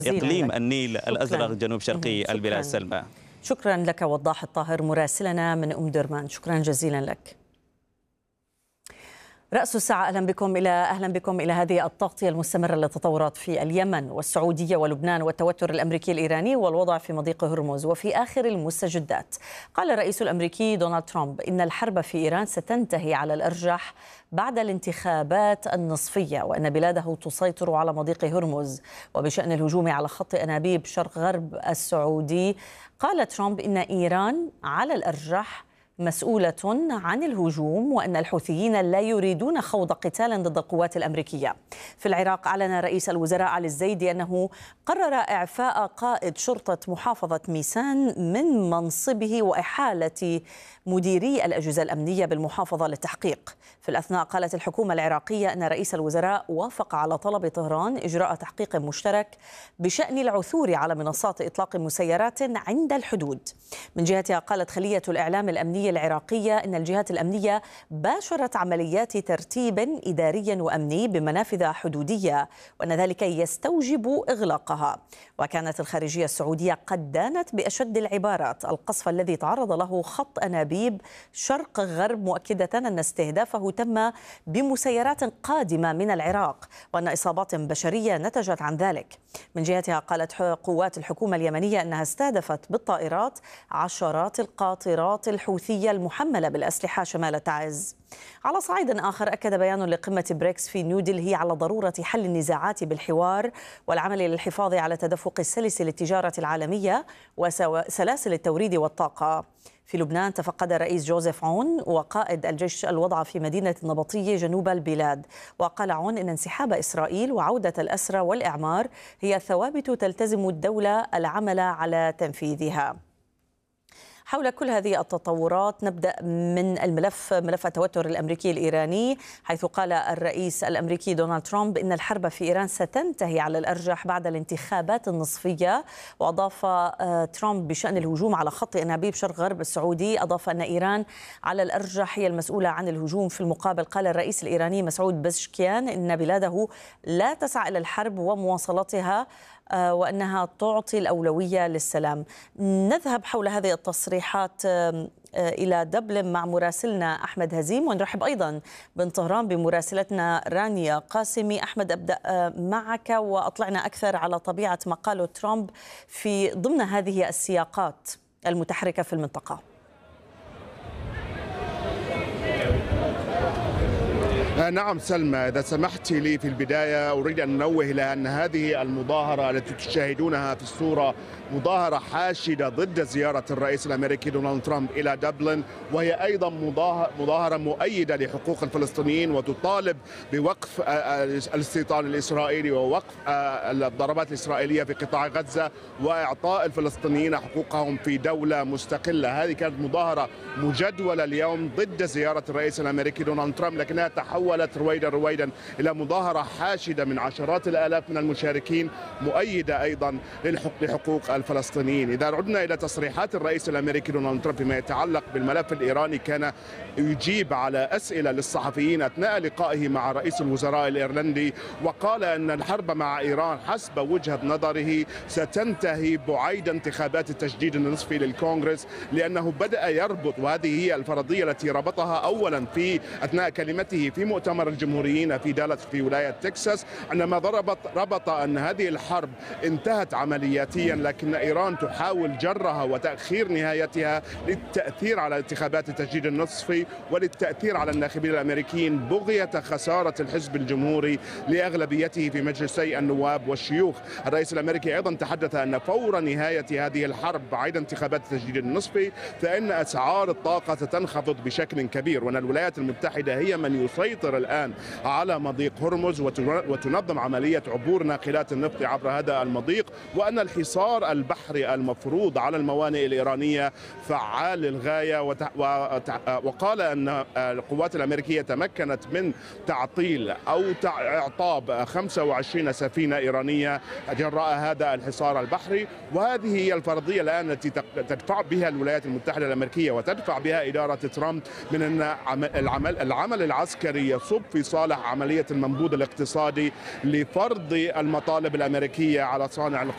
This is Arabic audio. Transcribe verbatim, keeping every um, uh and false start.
إقليم النيل الأزرق جنوب شرقي البلاد. سلمى، شكرا لك وضاح الطاهر مراسلنا من أم درمان، شكرا جزيلا لك. رأس الساعة، أهلا بكم إلى أهلا بكم إلى هذه التغطية المستمرة للتطورات في اليمن والسعودية ولبنان والتوتر الأمريكي الإيراني والوضع في مضيق هرمز. وفي آخر المستجدات قال الرئيس الأمريكي دونالد ترامب إن الحرب في إيران ستنتهي على الأرجح بعد الانتخابات النصفية، وأن بلاده تسيطر على مضيق هرمز. وبشأن الهجوم على خط أنابيب شرق غرب السعودي قال ترامب إن إيران على الأرجح مسؤولة عن الهجوم، وأن الحوثيين لا يريدون خوض قتال ضد القوات الأمريكية. في العراق أعلن رئيس الوزراء علي الزيدي أنه قرر إعفاء قائد شرطة محافظة ميسان من منصبه وإحالة مديري الأجهزة الأمنية بالمحافظة للتحقيق. في الأثناء قالت الحكومة العراقية أن رئيس الوزراء وافق على طلب طهران إجراء تحقيق مشترك بشأن العثور على منصات إطلاق مسيرات عند الحدود. من جهتها قالت خلية الإعلام الأمنية العراقية إن الجهات الأمنية باشرت عمليات ترتيب إداري وأمني بمنافذ حدودية، وأن ذلك يستوجب إغلاقها. وكانت الخارجية السعودية قد دانت بأشد العبارات القصف الذي تعرض له خط أنابيب شرق غرب، مؤكدة أن استهدافه تم بمسيرات قادمة من العراق، وأن إصابات بشرية نتجت عن ذلك. من جهتها قالت قوات الحكومة اليمنية أنها استهدفت بالطائرات عشرات القاطرات الحوثية المحملة بالأسلحة شمال تعز. على صعيد آخر أكد بيان لقمة بريكس في نيودلهي على ضرورة حل النزاعات بالحوار والعمل للحفاظ على تدفق السلس للتجارة العالمية وسلاسل التوريد والطاقة. في لبنان تفقد الرئيس جوزيف عون وقائد الجيش الوضع في مدينة النبطية جنوب البلاد. وقال عون إن انسحاب إسرائيل وعودة الأسرى والإعمار هي ثوابت تلتزم الدولة العمل على تنفيذها. حول كل هذه التطورات نبدأ من الملف ملف التوتر الأمريكي الإيراني، حيث قال الرئيس الأمريكي دونالد ترامب إن الحرب في إيران ستنتهي على الأرجح بعد الانتخابات النصفية. وأضاف ترامب بشأن الهجوم على خط أنابيب شرق غرب السعودي، أضاف أن إيران على الأرجح هي المسؤولة عن الهجوم. في المقابل قال الرئيس الإيراني مسعود بزشكيان إن بلاده لا تسعى إلى الحرب ومواصلتها، وأنها تعطي الأولوية للسلام. نذهب حول هذه التصريحات إلى دبلن مع مراسلنا أحمد هزيم، ونرحب أيضا من طهران بمراسلتنا رانيا قاسمي. أحمد، أبدأ معك وأطلعنا أكثر على طبيعة ما قاله ترامب في ضمن هذه السياقات المتحركة في المنطقة. نعم سلمى، إذا سمحت لي في البداية أريد أن أنوه إلى أن هذه المظاهرة التي تشاهدونها في الصورة مظاهرة حاشدة ضد زيارة الرئيس الأمريكي دونالد ترامب إلى دبلن، وهي أيضا مظاهرة مؤيدة لحقوق الفلسطينيين وتطالب بوقف الاستيطان الإسرائيلي ووقف الضربات الإسرائيلية في قطاع غزة وإعطاء الفلسطينيين حقوقهم في دولة مستقلة. هذه كانت مظاهرة مجدولة اليوم ضد زيارة الرئيس الأمريكي دونالد ترامب، لكنها تحولت رويدا رويدا إلى مظاهرة حاشدة من عشرات الآلاف من المشاركين مؤيدة أيضا لحقوق الفلسطينيين. إذا عدنا إلى تصريحات الرئيس الأمريكي دونالد ترامب فيما يتعلق بالملف الإيراني، كان يجيب على أسئلة للصحفيين أثناء لقائه مع رئيس الوزراء الإيرلندي، وقال أن الحرب مع إيران حسب وجهة نظره ستنتهي بعيد انتخابات التجديد النصفي للكونغرس، لأنه بدأ يربط، وهذه هي الفرضية التي ربطها أولا في أثناء كلمته في مؤتمر الجمهوريين في دالاس في ولاية تكساس، عندما ربط ربط أن هذه الحرب انتهت عملياتيا، لكن إيران تحاول جرها وتأخير نهايتها للتأثير على انتخابات التجديد النصفي وللتأثير على الناخبين الأمريكيين بغية خسارة الحزب الجمهوري لأغلبيته في مجلسي النواب والشيوخ. الرئيس الأمريكي أيضا تحدث أن فور نهاية هذه الحرب بعد انتخابات التجديد النصفي فإن أسعار الطاقة ستنخفض بشكل كبير، وأن الولايات المتحدة هي من يسيطر الآن على مضيق هرمز وتنظم عملية عبور ناقلات النفط عبر هذا المضيق، وأن الحصار البحري المفروض على الموانئ الإيرانية فعال للغاية. وقال أن القوات الأمريكية تمكنت من تعطيل أو إعطاب خمسة وعشرين سفينة إيرانية جراء هذا الحصار البحري، وهذه هي الفرضية الآن التي تدفع بها الولايات المتحدة الأمريكية وتدفع بها إدارة ترامب من أن العمل العمل العسكري يصب في صالح عملية المنبوذ الاقتصادي لفرض المطالب الأمريكية على صانع